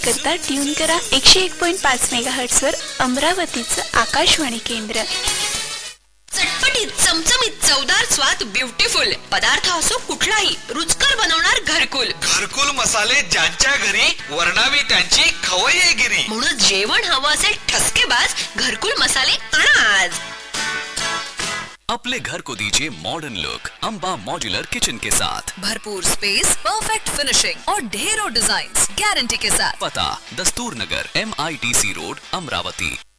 करता ट्यून करा 101.5 मेगाहर्ट्ज वर अमरावतीचं आकाशवाणी केंद्र। चटपटीत चमचमीत चवदार स्वाद ब्युटीफुल पदार्थ असो कुठलाही रुचकर बनवणार घरकुल। घरकुल मसाले ज्यांच्या घरी वर्णावी त्यांची खवय्येगिरी। म्हणून जेवण हवं असेल ठसकेबाज घरकुल मसाले आणा आज। अपने घर को दीजिए modern look Amba modular kitchen के साथ। भरपूर स्पेस, परफेक्ट फिनिशिंग और ढेरों डिजाइन्स गारंटी के साथ। पता दस्तूर नगर MITC रोड अमरावती।